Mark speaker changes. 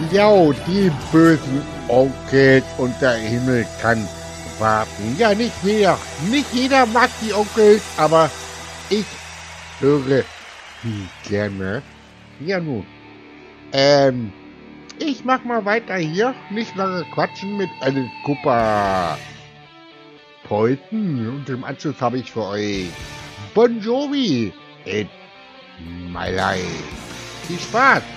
Speaker 1: Ja, die bösen Onkels unter Himmel kann warten. Ja, nicht jeder mag die Onkels, aber ich höre sie gerne. Ja nun, ich mach mal weiter hier. Nicht lange quatschen mit einem Kuppa Polten. Und im Anschluss habe ich für euch Bon Jovi in My Life. Viel Spaß!